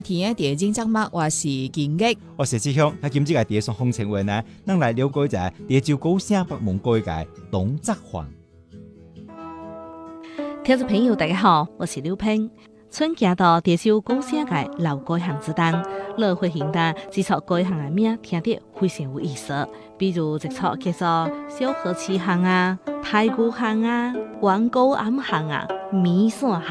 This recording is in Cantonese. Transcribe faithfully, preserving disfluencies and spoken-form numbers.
天地經則物或是經歷。 我實際上，喺今朝嘅第一雙風情文呢，咱來了解一下地州高聲北門改嘅董澤環。 聽眾朋友，大家好，我是劉平。春行到地州高聲嘅老改行之單，老會行單只錯改行嘅名，聽得非常有意思。比如一錯叫做小河池行啊、太古行啊、彎高庵行啊、米線行。